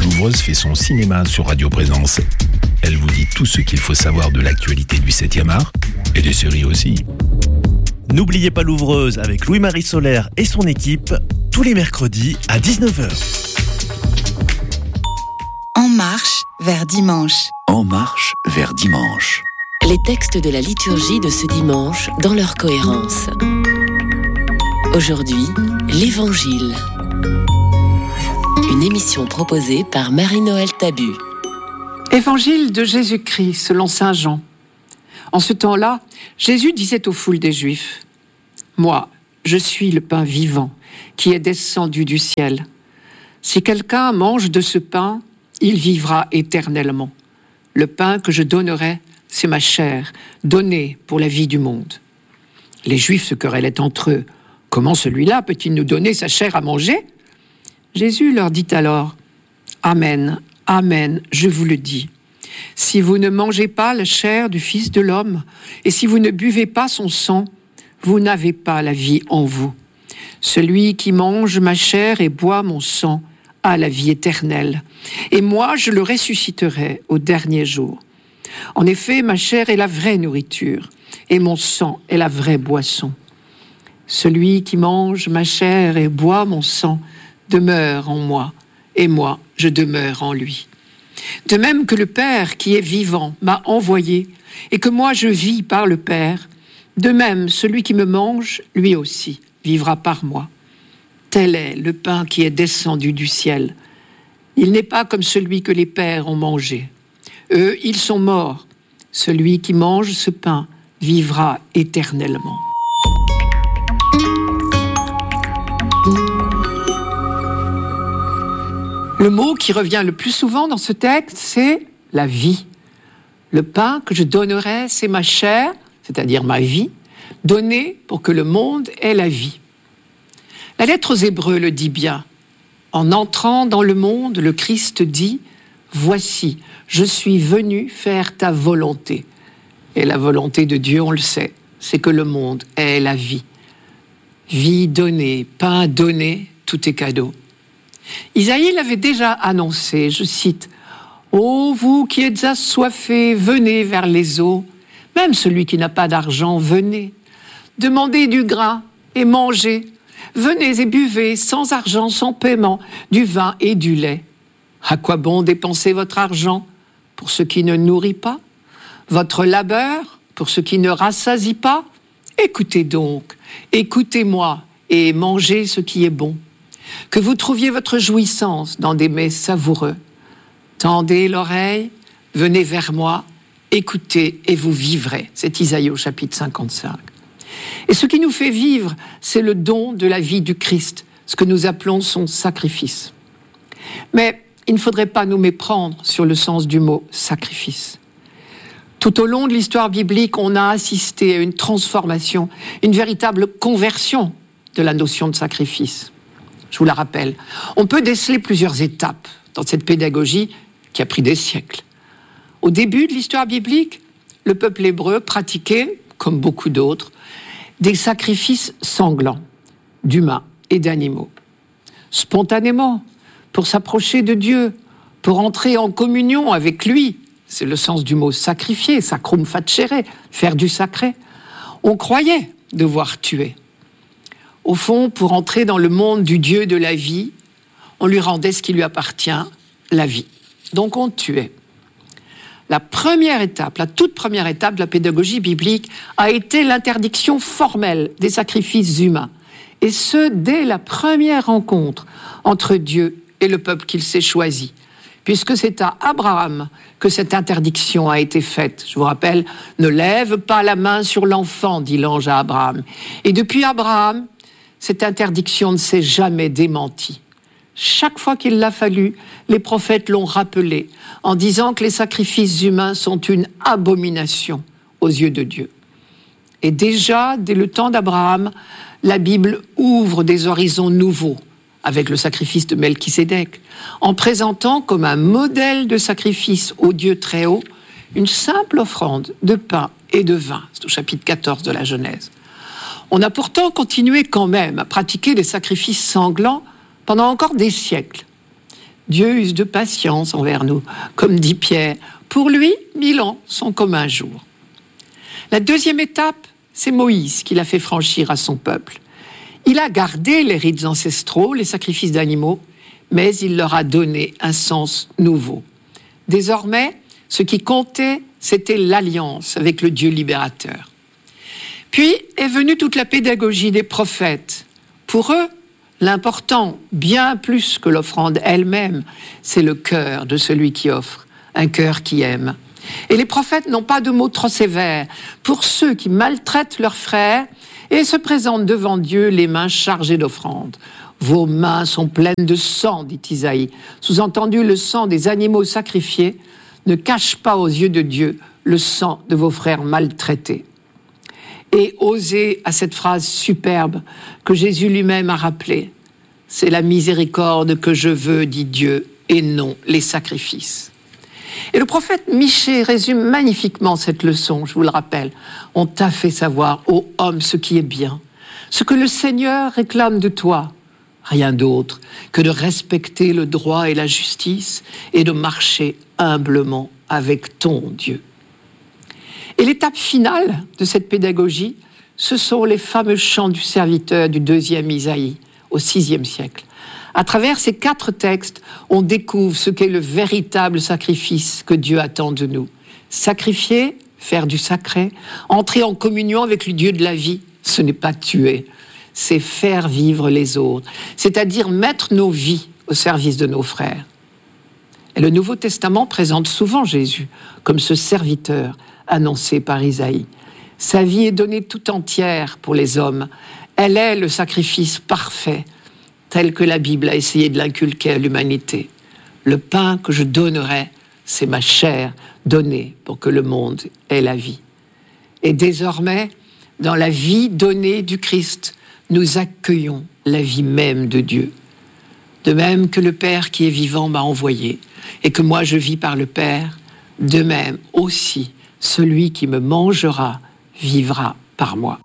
Louvreuse fait son cinéma sur Radio Présence. Elle vous dit tout ce qu'il faut savoir de l'actualité du 7e art et des séries aussi. N'oubliez pas Louvreuse avec Louis-Marie Solaire et son équipe, tous les mercredis à 19h. En marche vers dimanche. En marche vers dimanche. Les textes de la liturgie de ce dimanche dans leur cohérence. Aujourd'hui, l'Évangile. Une émission proposée par Marie-Noël Tabu. Évangile de Jésus-Christ selon saint Jean. En ce temps-là, Jésus disait aux foules des Juifs : « Moi, je suis le pain vivant qui est descendu du ciel. Si quelqu'un mange de ce pain, il vivra éternellement. Le pain que je donnerai, c'est ma chair, donnée pour la vie du monde. » Les Juifs se querellaient entre eux. « Comment celui-là peut-il nous donner sa chair à manger ?» Jésus leur dit alors : « Amen, amen, je vous le dis. Si vous ne mangez pas la chair du Fils de l'homme, et si vous ne buvez pas son sang, vous n'avez pas la vie en vous. Celui qui mange ma chair et boit mon sang a la vie éternelle, et moi je le ressusciterai au dernier jour. En effet, ma chair est la vraie nourriture, et mon sang est la vraie boisson. Celui qui mange ma chair et boit mon sang demeure en moi, et moi je demeure en lui. De même que le Père qui est vivant m'a envoyé, et que moi je vis par le Père, de même celui qui me mange, lui aussi, vivra par moi. Tel est le pain qui est descendu du ciel. Il n'est pas comme celui que les pères ont mangé. Eux, ils sont morts. Celui qui mange ce pain vivra éternellement. » Le mot qui revient le plus souvent dans ce texte, c'est la vie. Le pain que je donnerai, c'est ma chair, c'est-à-dire ma vie, donnée pour que le monde ait la vie. La lettre aux Hébreux le dit bien. En entrant dans le monde, le Christ dit : « Voici, je suis venu faire ta volonté. » Et la volonté de Dieu, on le sait, c'est que le monde ait la vie. Vie donnée, pain donné, tout est cadeau. Isaïe l'avait déjà annoncé, je cite : « Ô vous qui êtes assoiffés, venez vers les eaux. Même celui qui n'a pas d'argent, venez. Demandez du grain et mangez. Venez et buvez, sans argent, sans paiement, du vin et du lait. À quoi bon dépenser votre argent pour ce qui ne nourrit pas, votre labeur pour ce qui ne rassasie pas ? Écoutez donc, écoutez-moi et mangez ce qui est bon. Que vous trouviez votre jouissance dans des mets savoureux. Tendez l'oreille, venez vers moi, écoutez et vous vivrez. » C'est Isaïe au chapitre 55. Et ce qui nous fait vivre, c'est le don de la vie du Christ, ce que nous appelons son sacrifice. Mais il ne faudrait pas nous méprendre sur le sens du mot « sacrifice ». Tout au long de l'histoire biblique, on a assisté à une transformation, une véritable conversion de la notion de sacrifice. Je vous la rappelle. On peut déceler plusieurs étapes dans cette pédagogie qui a pris des siècles. Au début de l'histoire biblique, le peuple hébreu pratiquait, comme beaucoup d'autres, des sacrifices sanglants, d'humains et d'animaux. Spontanément, pour s'approcher de Dieu, pour entrer en communion avec lui, c'est le sens du mot sacrifier, sacrum facere, faire du sacré, on croyait devoir tuer. Au fond, pour entrer dans le monde du Dieu de la vie, on lui rendait ce qui lui appartient, la vie. Donc on tuait. La première étape, la toute première étape de la pédagogie biblique a été l'interdiction formelle des sacrifices humains. Et ce, dès la première rencontre entre Dieu et le peuple qu'il s'est choisi. Puisque c'est à Abraham que cette interdiction a été faite. Je vous rappelle, ne lève pas la main sur l'enfant, dit l'ange à Abraham. Et depuis Abraham, cette interdiction ne s'est jamais démentie. Chaque fois qu'il l'a fallu, les prophètes l'ont rappelé en disant que les sacrifices humains sont une abomination aux yeux de Dieu. Et déjà, dès le temps d'Abraham, la Bible ouvre des horizons nouveaux avec le sacrifice de Melchisédek, en présentant comme un modèle de sacrifice au Dieu très haut une simple offrande de pain et de vin. C'est au chapitre 14 de la Genèse. On a pourtant continué quand même à pratiquer des sacrifices sanglants pendant encore des siècles. Dieu use de patience envers nous, comme dit Pierre. Pour lui, 1000 ans sont comme un jour. La deuxième étape, c'est Moïse qui l'a fait franchir à son peuple. Il a gardé les rites ancestraux, les sacrifices d'animaux, mais il leur a donné un sens nouveau. Désormais, ce qui comptait, c'était l'alliance avec le Dieu libérateur. Puis est venue toute la pédagogie des prophètes. Pour eux, l'important, bien plus que l'offrande elle-même, c'est le cœur de celui qui offre, un cœur qui aime. Et les prophètes n'ont pas de mots trop sévères pour ceux qui maltraitent leurs frères et se présentent devant Dieu les mains chargées d'offrandes. Vos mains sont pleines de sang, dit Isaïe. Sous-entendu, le sang des animaux sacrifiés ne cache pas aux yeux de Dieu le sang de vos frères maltraités. Et osez à cette phrase superbe que Jésus lui-même a rappelée. C'est la miséricorde que je veux, dit Dieu, et non les sacrifices. Et le prophète Michée résume magnifiquement cette leçon, je vous le rappelle. On t'a fait savoir, ô homme, ce qui est bien, ce que le Seigneur réclame de toi. Rien d'autre que de respecter le droit et la justice et de marcher humblement avec ton Dieu. Et l'étape finale de cette pédagogie, ce sont les fameux chants du serviteur du 2e Isaïe, au 6e siècle. À travers ces 4 textes, on découvre ce qu'est le véritable sacrifice que Dieu attend de nous. Sacrifier, faire du sacré, entrer en communion avec le Dieu de la vie, ce n'est pas tuer, c'est faire vivre les autres, c'est-à-dire mettre nos vies au service de nos frères. Et le Nouveau Testament présente souvent Jésus comme ce serviteur annoncé par Isaïe. Sa vie est donnée tout entière pour les hommes. Elle est le sacrifice parfait, tel que la Bible a essayé de l'inculquer à l'humanité. Le pain que je donnerai, c'est ma chair donnée pour que le monde ait la vie. Et désormais, dans la vie donnée du Christ, nous accueillons la vie même de Dieu. De même que le Père qui est vivant m'a envoyé, et que moi je vis par le Père, de même aussi celui qui me mangera vivra par moi.